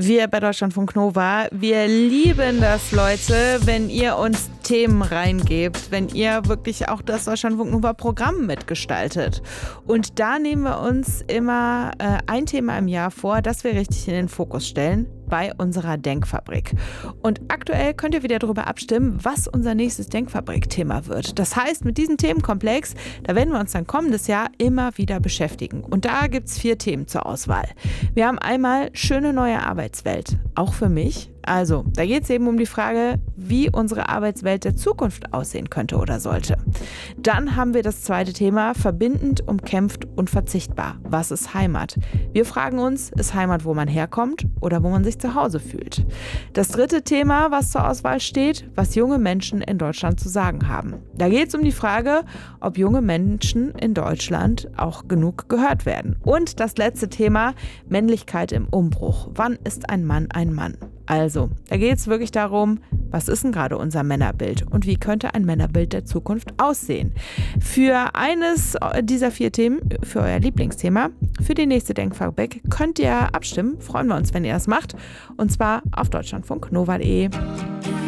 Wir bei Deutschlandfunk Nova, wir lieben das, Leute, wenn ihr uns Themen reingebt, wenn ihr wirklich auch das Deutschlandfunk Nova Programm mitgestaltet. Und da nehmen wir uns immer ein Thema im Jahr vor, das wir richtig in den Fokus stellen bei unserer Denkfabrik. Und aktuell könnt ihr wieder darüber abstimmen, was unser nächstes Denkfabrik-Thema wird. Das heißt, mit diesem Themenkomplex, da werden wir uns dann kommendes Jahr immer wieder beschäftigen. Und da gibt es 4 Themen zur Auswahl. Wir haben einmal schöne neue Arbeitswelt, auch für mich. Also, da geht es eben um die Frage, wie unsere Arbeitswelt der Zukunft aussehen könnte oder sollte. Dann haben wir das zweite Thema, verbindend, umkämpft, unverzichtbar. Was ist Heimat? Wir fragen uns, ist Heimat, wo man herkommt oder wo man sich zu Hause fühlt? Das dritte Thema, was zur Auswahl steht, was junge Menschen in Deutschland zu sagen haben. Da geht es um die Frage, ob junge Menschen in Deutschland auch genug gehört werden. Und das letzte Thema, Männlichkeit im Umbruch. Wann ist ein Mann ein Mann? Also, da geht es wirklich darum, was ist denn gerade unser Männerbild und wie könnte ein Männerbild der Zukunft aussehen? Für eines dieser 4 Themen, für euer Lieblingsthema, für die nächste Denkfabrik, könnt ihr abstimmen. Freuen wir uns, wenn ihr das macht. Und zwar auf deutschlandfunknova.de.